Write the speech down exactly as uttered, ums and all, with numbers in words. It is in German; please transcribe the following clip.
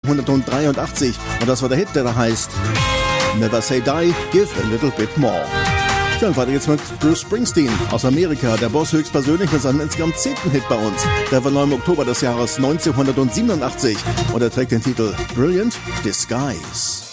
neunzehnhundertdreiundachtzig und das war der Hit, der da heißt Never Say Die, Give a Little Bit More. Ja, und weiter geht's mit Bruce Springsteen aus Amerika, der Boss höchstpersönlich mit seinem insgesamt zehnten Hit bei uns. Der war neu im Oktober des Jahres neunzehnhundertsiebenundachtzig und er trägt den Titel Brilliant Disguise.